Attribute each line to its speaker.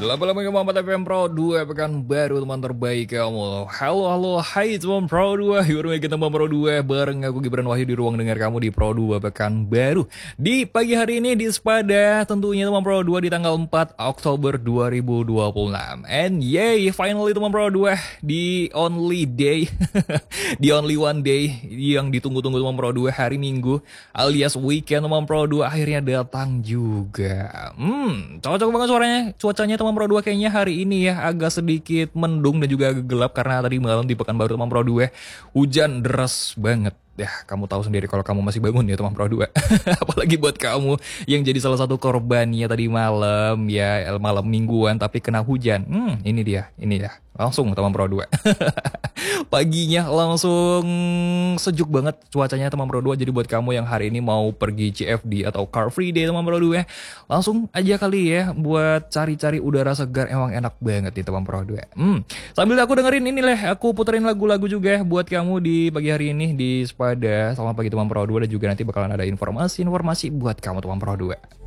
Speaker 1: 88 FM Pro 2 pekan baru teman terbaik kamu. Halo, hai teman Pro 2. Yuk kita teman Pro 2 bareng aku Gibran Wahyu di ruang dengar kamu di Pro 2 pekan baru. Di pagi hari ini di Sepada tentunya teman Pro 2 di tanggal 4 Oktober 2026. And yay, finally teman Pro 2 di only day di only one day yang ditunggu-tunggu teman Pro 2 hari Minggu alias weekend teman Pro 2 akhirnya datang juga. Cocok banget suaranya. Cuacanya teman Pro 2 kayaknya hari ini ya agak sedikit mendung dan juga agak gelap karena tadi malam di Pekanbaru teman Pro 2 hujan deras banget. Ya, kamu tahu sendiri kalau kamu masih bangun ya teman Pro 2. Apalagi buat kamu yang jadi salah satu korbannya tadi malam ya, malam mingguan tapi kena hujan. Ini dia. Langsung teman Pro 2. Paginya langsung sejuk banget cuacanya teman Pro 2. Jadi buat kamu yang hari ini mau pergi CFD atau Car Free Day teman Pro 2, langsung aja kali ya buat cari-cari udara segar, emang enak banget nih teman Pro 2. Sambil aku dengerin ini aku puterin lagu-lagu juga buat kamu di pagi hari ini di Sepada. Selamat pagi teman Pro 2 dan juga nanti bakalan ada informasi buat kamu teman Pro 2.